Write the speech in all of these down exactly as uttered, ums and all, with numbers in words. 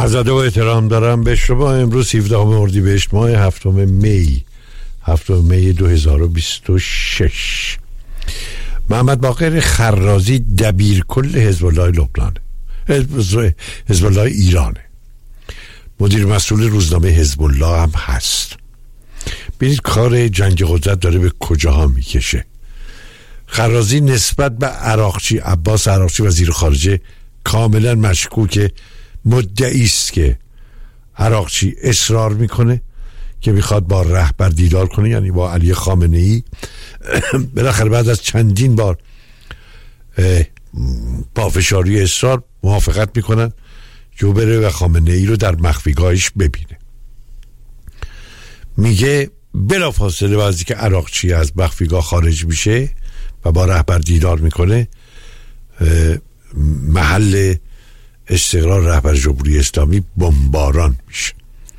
عرض و احترام دارم به شما. امروز هفدهم اردیبهشت ماه هفتم می هفتم می دو هزار و بیست و شش. محمد باقر خرازی دبیر کل حزب الله لبنان، حزب الله ایرانه، مدیر مسئول روزنامه حزب الله هم هست. ببینید کار جنگ قدرت داره به کجاها میکشه. خرازی نسبت به عراقچی، عباس عراقچی وزیر خارجه، کاملا مشکوکه. مدعی است که عراقچی اصرار میکنه که میخواد با رهبر دیدار کنه، یعنی با علی خامنه ای. بالاخره بعد از چندین بار پافشاری اصرار موافقت میکنن که بره و خامنه ای رو در مخفیگاهش ببینه. میگه بلافاصله وقتی که عراقچی از مخفیگاه خارج میشه و با رهبر دیدار میکنه، محل استقرار رهبر جمهوری اسلامی بمباران میشه.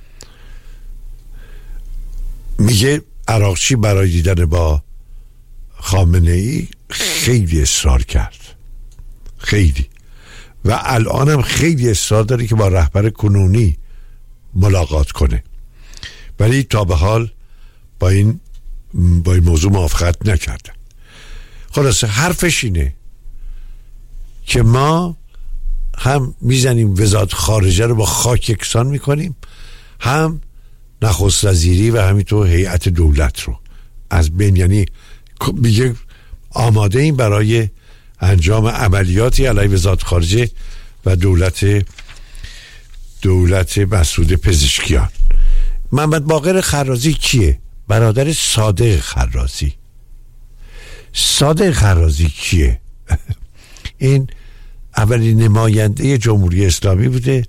میگه عراقچی برای دیدن با خامنه ای خیلی اصرار کرد، خیلی، و الان هم خیلی اصرار داره که با رهبر کنونی ملاقات کنه، ولی تا به حال با این با این موضوع موافقت نکردن. خلاصه حرفش اینه که ما هم میزنیم وزارت خارجه رو با خاک یکسان میکنیم، هم نخست وزیری و همینطور هیئت دولت رو از بین، یعنی میگه آماده این برای انجام عملیاتی علیه وزارت خارجه و دولت دولت مسعود پزشکیان. محمد باقر خرازی کیه؟ برادر صادق خرازی. صادق خرازی کیه؟ این اولین نماینده جمهوری اسلامی بوده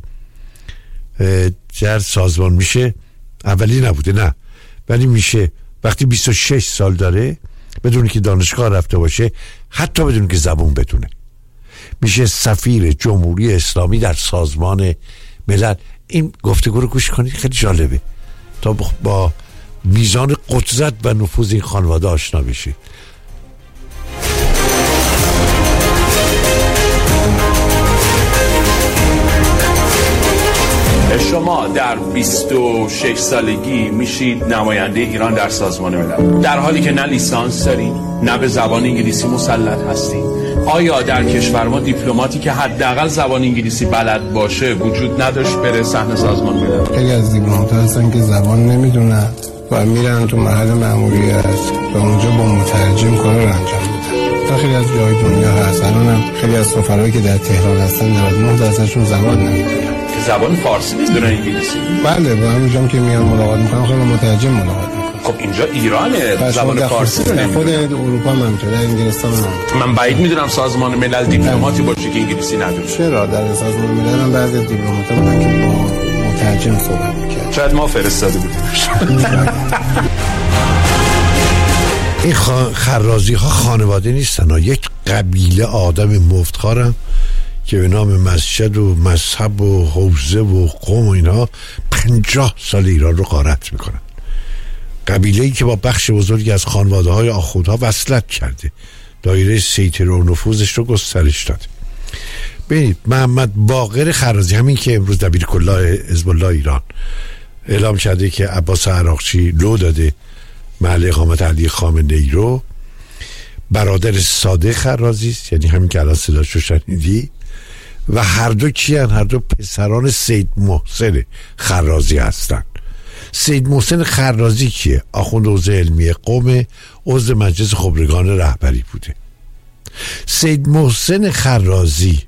در سازمان. میشه اولی نبوده، نه، ولی میشه وقتی بیست و شش سال داره بدون که دانشگاه رفته باشه، حتی بدون که زبون بدونه، میشه سفیر جمهوری اسلامی در سازمان ملل. این گفتگو رو گوش کنید، خیلی جالبه تا با میزان قدرت و نفوذ این خانواده آشنا بشید. شما در بیست و شش سالگی میشید نماینده ایران در سازمان ملل، در حالی که نه لیسانس دارید، نه به زبان انگلیسی مسلط هستید. آیا در کشور ما دیپلماتی که حداقل زبان انگلیسی بلد باشه وجود نداشت بره صحن سازمان ملل؟ خیلی از دیپلمات‌ها هستن که زبان نمیدونن و میرن تو محل مأموریت و اونجا با مترجم کار رو انجام میدن. خیلی از جای دنیا هست، الانم خیلی از سفرایی که در تهران هستن نود و نه درصدشون زبان نمیدونن. زبان فارسی میدونن، انگلیسی؟ بله، با همونجا که میان ملاقات میکنن خیلی مترجم ملاقات میکنن. خب اینجا ایرانه، زبان فارسی رو نمیدونن. خود اروپا هم همینطوره، در انگلستان هم. من بعید میدونم سازمان ملل دیپلماتی باشه که انگلیسی ندونه. چرا؟ در سازمان ملل هم بعضی دیپلمات‌ها بودن که با مترجم صحبت میکردن. شاید ما فرستاده بودیم. این خرازی ها خانواده نیستن ها، یک قبیله آدم مفتخارن که به نام مسجد و مذهب و حوزه و قوم و اینها پنجاه سال ایران رو غارت میکنن. قبیله‌ای که با بخش بزرگی از خانواده های آخوندها وصلت کرده، دایره سیطره و نفوذش رو گسترش داده. ببینید محمد باقر خرازی، همین که امروز دبیر کل حزب الله ایران اعلام کرده که عباس عراقچی لو داده محل اقامت علی خامنه ای رو، برادر صادق خرازی است، یعنی همین که الان صداش رو شنیدی، و هر دو کیان؟ هر دو پسران سید محسن خرازی هستند. سید محسن خرازی کیه؟ آخوند حوزه علمی قم، عضو مجلس خبرگان رهبری بوده. سید محسن خرازی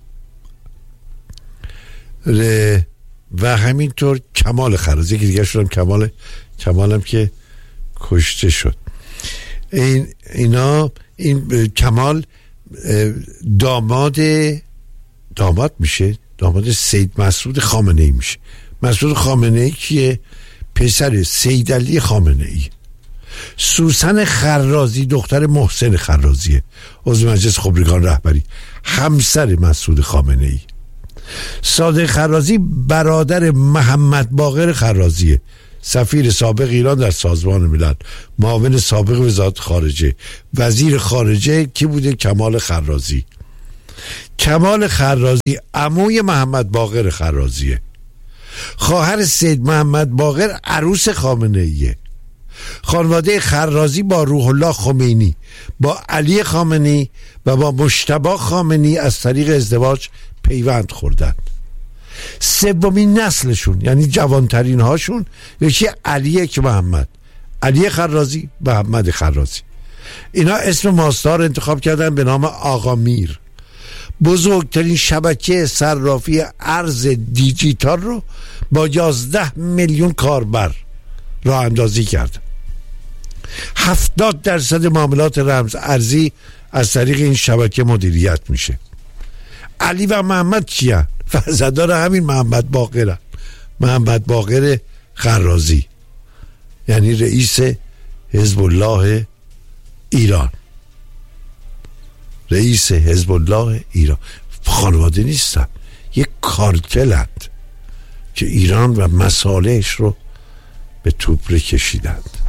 و همینطور کمال خرازی که دیگه شدم کمال کمالم که کشته شد. این اینا این کمال داماد داماد میشه، داماد سید مسعود خامنه ای میشه. مسعود خامنه ای کیه؟ پسر سید علی خامنه ای. سوسن خرازی دختر محسن خرازیه، عضو مجلس خبرگان رهبری، همسر مسعود خامنه ای. صادق خرازی برادر محمد باقر خرازیه، سفیر سابق ایران در سازمان ملل، معاون سابق وزارت خارجه، وزیر خارجه کی بوده؟ کمال خرازی. کمال خرازی عموی محمد باقر خرازیه. خواهر سید محمد باقر عروس خامنه ایه. خانواده خرازی با روح الله خمینی، با علی خامنه‌ای و با مجتبی خامنه‌ای از طریق ازدواج پیوند خوردند. سومین نسلشون یعنی جوانترین هاشون یکی علی که محمد، علی خرازی، محمد خرازی. اینا اسم ماستار انتخاب کردن به نام آقا میر. بزرگترین شبکه صرافی ارز دیجیتال رو با یازده میلیون کاربر راه اندازی کرد. هفتاد درصد معاملات رمز ارزی از طریق این شبکه مدیریت میشه. علی و محمد کیان؟ فرزندان همین محمد باقرن. محمد باقر خرازی یعنی رئیس حزب الله ایران، رئیس حزب الله ایران. خانواده نیستن، یک کارتلند که ایران و مصالحش رو به توبره کشیدند.